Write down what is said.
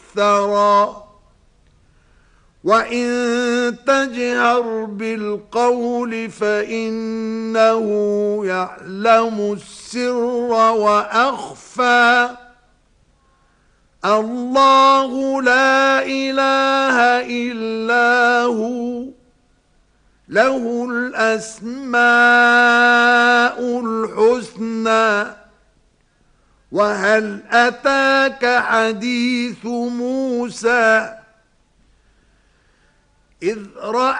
الثرى وإن تجهر بالقول فإنه يعلم السر وأخفى الله لا إله إلا هو له الأسماء الحسنى وهل أتاك حديث موسى إذ رأى